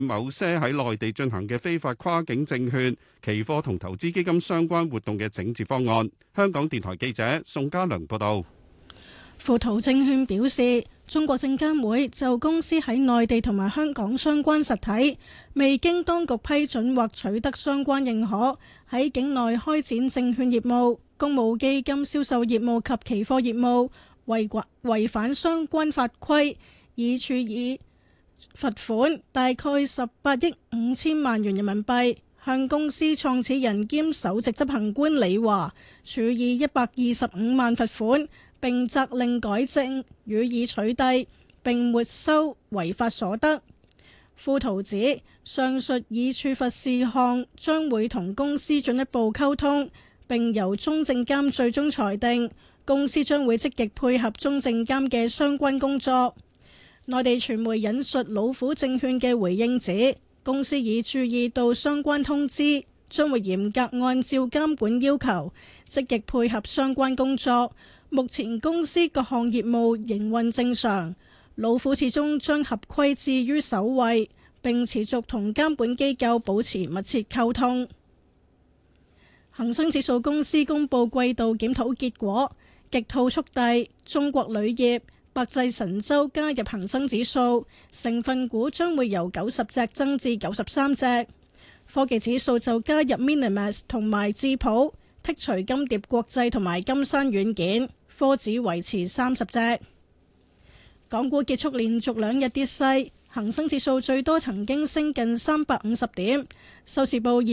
某些喺內地進行嘅非法跨境證券、期貨同投資基金相關活動嘅整治方案。香港電台記者宋家良報道。 富途證券表示，中國證監會就公司喺內地同埋香港相關實體未經當局批准或取得相關認可，喺境內開展證券業務、公募基金銷售業務及期貨業務，違反相關法規，已處以罰款大概18億5千萬元人民幣，向公司創始人兼首席執行官李華處以125萬罰款，並責令改正，予以取締，並沒收違法所得。富途指上述已處罰事項將會同公司進一步溝通，並由中證監最終裁定。公司將會積極配合中證監嘅相關工作。內地傳媒引述老虎證券嘅回應指，公司已注意到相關通知，將會嚴格按照監管要求，積極配合相關工作。目前公司各項業務營運正常，老虎始終將合規置於首位，並持續同監管機構保持密切溝通。恒生指數公司公布季度檢討結果，極兔速遞、中國鋁業、百濟神州加入恒生指數，成分股將會由90隻增至93隻。科技指數就加入 Minimax 同埋智普，剔除金蝶國際同埋金山軟件。科指維持30隻。港股結束連續2日跌勢，恒生指數最多曾經升近350點，收市報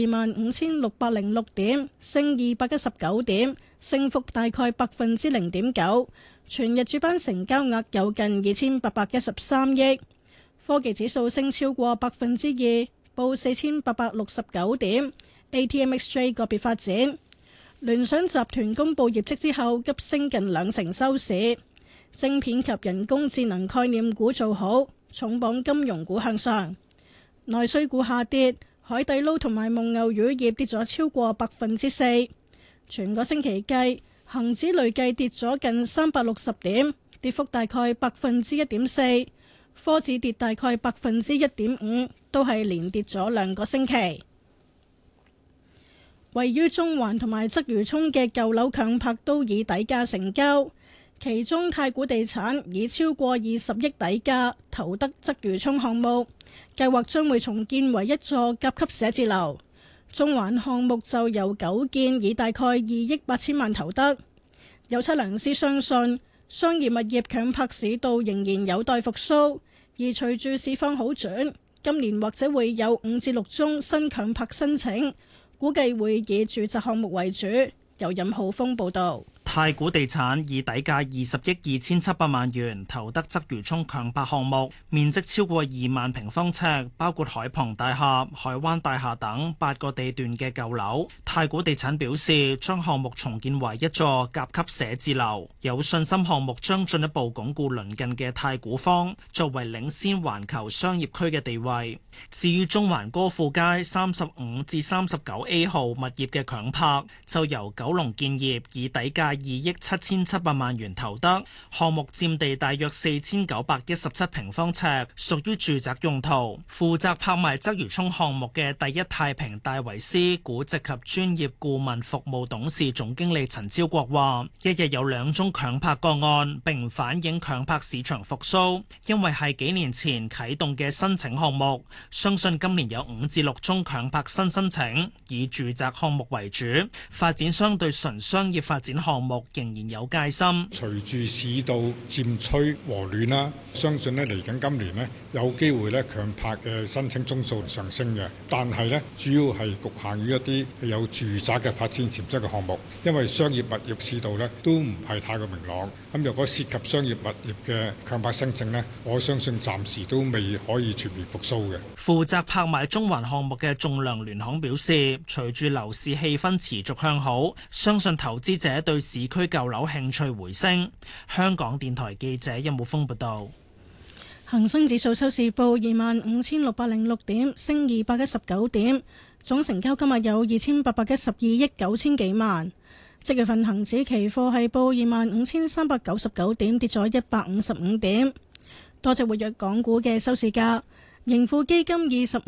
25,606點，升219點，升幅大概0.9%。全日主板成交額有近2813億。科技指數升超過2%，報4869點。ATMXJ 個別發展。聯想集團公布業績之後急升近2成收市，晶片及人工智能概念股做好，重磅金融股向上。內需股下跌，海底撈同埋蒙牛乳業跌咗超過4%。全個星期計，恒指累計跌咗近360點，跌幅大概1.4%。科指跌大概1.5%，都係連跌咗2個星期。位於中環同埋鰂魚涌嘅舊樓強拍都以底價成交，其中太古地產以超過20億底價投得鰂魚涌項目，計劃將會重建為一座甲級寫字樓。中環項目就由9建以大概2億8千萬投得。有測量師相信，商業物業強拍市道仍然有待復甦，而隨住市況好轉，今年或者會有5至6宗新強拍申請。估計會以住宅項目為主。由任浩峰報導。 太古地產以底價20億2700萬元投得鰂魚涌強拍項目，面積超過2萬平方尺，包括海傍大廈、海灣大廈等8個地段嘅舊樓。太古地產表示，將項目重建為一座甲級寫字樓，有信心項目將進一步鞏固鄰近嘅太古坊作為領先環球商業區嘅地位。至於中環歌賦街35至39A 號物業嘅強拍，就由九龍建業以底價2億7700萬元投得，項目佔地大約4917平方尺，屬於住宅用途。負責拍賣鰂魚涌項目嘅第一太平戴維斯估值及專業顧問服務董事總經理陳超國話，一日有2宗強拍個案，並唔反映強拍市場復甦，因為係幾年前啟動嘅申請項目。相信今年有5至6宗強拍新申請，以住宅項目為主。發展商對純商業發展項目仍然有戒心。 隨住市道漸趨和暖啦，相信咧嚟緊今年咧有機會咧強拍嘅申請宗數上升嘅，但係咧主要係局限於一啲有住宅嘅發展潛質嘅項目，因為商業物業市道咧都唔係太過明朗。咁若果涉及商業物業嘅強拍申請咧，我相信暫時都未可以全面復甦嘅。 負責拍賣中環項目嘅仲量聯行表示，隨住樓市氣氛持續向好，相信投資者對市區舊樓興趣回升。香港電台記者任武峰報道。 恒生指數收市報25,606點，升219點，總成交今日有2812億9千幾萬。即月份恒指期貨係報25,399點，跌咗155點。多隻活躍港股嘅收市價。 盈富基金25